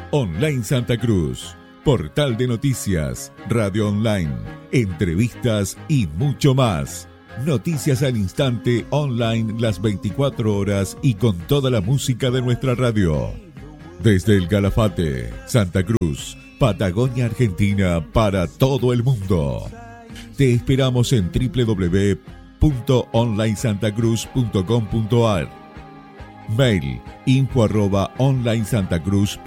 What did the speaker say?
Online Santa Cruz, portal de noticias, radio online, entrevistas y mucho más. Noticias al instante, online las 24 horas y con toda la música de nuestra radio. Desde el Calafate, Santa Cruz, Patagonia, Argentina, para todo el mundo. Te esperamos en www.onlinesantacruz.com.ar. Mail info@onlinesantacruz.com.ar